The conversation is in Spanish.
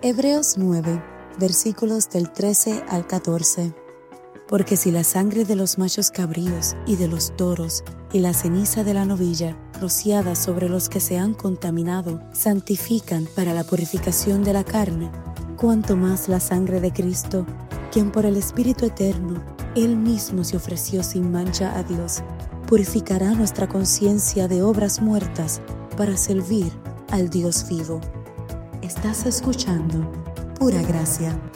Hebreos 9, versículos del 13 al 14. Porque si la sangre de los machos cabríos y de los toros y la ceniza de la novilla rociada sobre los que se han contaminado santifican para la purificación de la carne, cuánto más la sangre de Cristo, quien por el Espíritu eterno, Él mismo se ofreció sin mancha a Dios, purificará nuestra conciencia de obras muertas para servir al Dios vivo. Estás escuchando Pura Gracia.